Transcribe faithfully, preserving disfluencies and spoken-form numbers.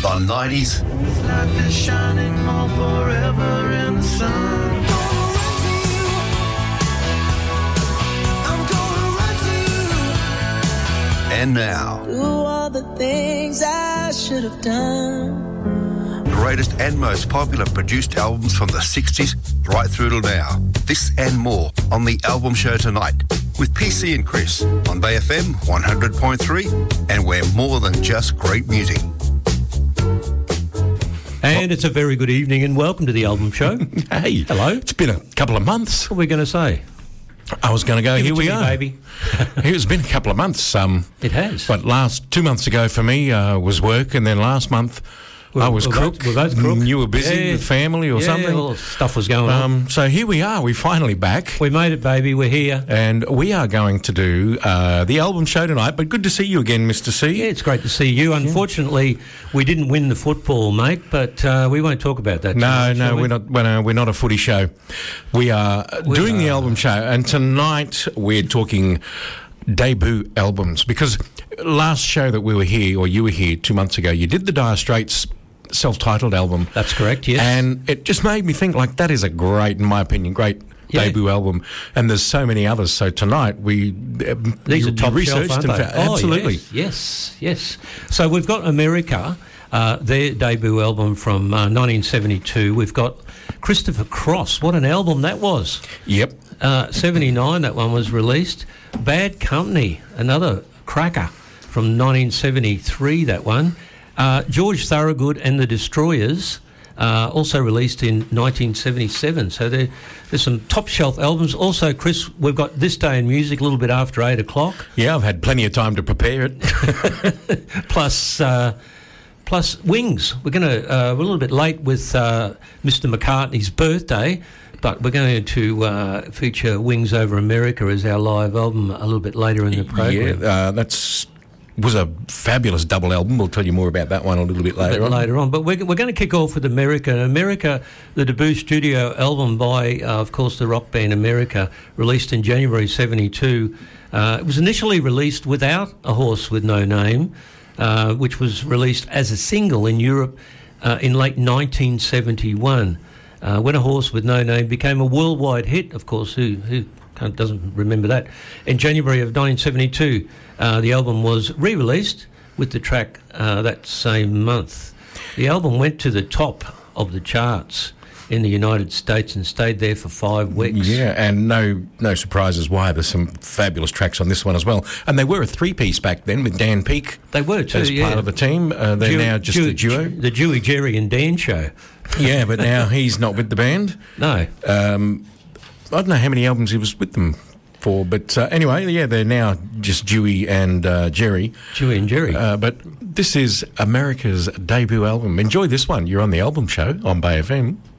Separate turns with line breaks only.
on nineties.
Life is shining more forever in the sun.
And now,
Do all the things I should have done.
greatest and most popular produced albums from the sixties right through till now. This and more on The Album Show tonight with P C and Chris on Bay F M one hundred point three, and we're more than just great music.
And it's a very good evening and welcome to The Album Show.
Hey.
Hello.
It's been a couple of months.
What are we going to say?
I was going to go,
Give it
here
to
we
me,
are.
baby.
It's been a couple of months. Um,
It has.
But last, two months ago for me uh, was work, and then last month
We're-
I was
we're
crook.
both- we're both crook.
You were busy
Yeah.
with family or
yeah,
something.
all stuff was going on.
Um, so here we are. We're finally back.
We made it, baby. We're here.
And we are going to do uh, the album show tonight. But good to see you again, Mister C.
Yeah, it's great to see you. Unfortunately, we didn't win the football, mate, but uh, we won't talk about that too
No,
much,
no,
shall we?
we're not. We're not, we're not a footy show. We are
We
doing the
are.
album show, and tonight we're talking debut albums. Because last show that we were here, or you were here two months ago, you did the Dire Straits self-titled album.
That's correct, yes.
And it just made me think, like, that is a great, in my opinion, great
Yeah.
debut album. And there's so many others. So tonight we um,
These
you
are top
researched
shelf, aren't
and
they?
found-
Oh,
absolutely.
yes, yes, yes. So we've got America, uh, their debut album from uh, nineteen seventy-two. We've got Christopher Cross. What an album that was.
Yep.
Uh, seventy-nine, that one was released. Bad Company, another cracker from nineteen seventy-three, that one. Uh, George Thorogood and the Destroyers, uh, also released in nineteen seventy-seven. So there, there's some top shelf albums. Also, Chris, we've got This Day in Music a little bit after eight o'clock.
Yeah, I've had plenty of time to prepare it.
Plus, uh, plus Wings. We're going to uh, we're a little bit late with uh, Mister McCartney's birthday, but we're going to uh, feature Wings Over America as our live album a little bit later in the program.
Yeah, uh, that's was a fabulous double album. We'll tell you more about that one a little bit
A
later
bit
on.
later on, but we're, we're going to kick off with America. America, the debut studio album by, uh, of course, the rock band America, released in January seventy-two. Uh, it was initially released without A Horse with No Name, uh, which was released as a single in Europe uh, in late nineteen seventy-one. Uh, when A Horse with No Name became a worldwide hit, of course, who, who can't, doesn't remember that? In January of nineteen seventy-two, uh, the album was re-released with the track uh, that same month. The album went to the top of the charts in the United States and stayed there for five weeks.
Yeah, and no no surprises why. There's some fabulous tracks on this one as well. And they were a three-piece back then with Dan Peake
They were too,
as
yeah.
part of the team. Uh, they're
Jew-
now just
Jew-
a duo.
The Dewey, Jerry and Dan show.
Yeah, but now he's not with the band.
No.
Um, I don't know how many albums he was with them for, but uh, anyway, yeah, they're now just Dewey and uh, Jerry.
Dewey and Jerry.
Uh, but this is America's debut album. Enjoy this one. You're on the album show on Bay F M.